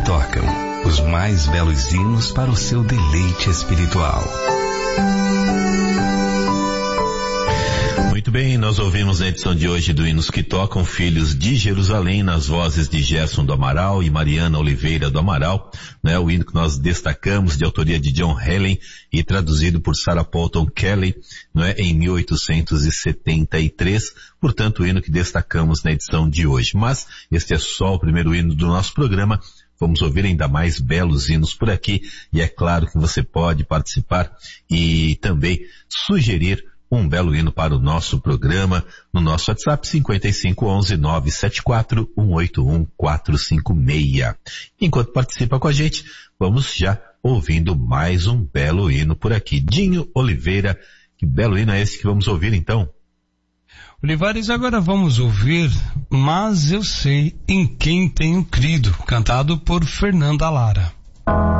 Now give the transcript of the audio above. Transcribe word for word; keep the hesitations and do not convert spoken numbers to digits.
tocam os mais belos hinos para o seu deleite espiritual. Muito bem, nós ouvimos a edição de hoje do Hinos que Tocam, Filhos de Jerusalém, nas vozes de Gerson do Amaral e Mariana Oliveira do Amaral, né? O hino que nós destacamos, de autoria de John Helen e traduzido por Sarah Polton Kelly, né? Em mil oitocentos e setenta e três, portanto o hino que destacamos na edição de hoje. Mas este é só o primeiro hino do nosso programa. Vamos ouvir ainda mais belos hinos por aqui, e é claro que você pode participar e também sugerir um belo hino para o nosso programa no nosso WhatsApp cinco cinco um um nove sete quatro um oito um quatro cinco seis. Enquanto participa com a gente, vamos já ouvindo mais um belo hino por aqui. Dinho Oliveira, que belo hino é esse que vamos ouvir então? Olivares, agora vamos ouvir Mas Eu Sei em Quem Tenho Crido, cantado por Fernanda Lara.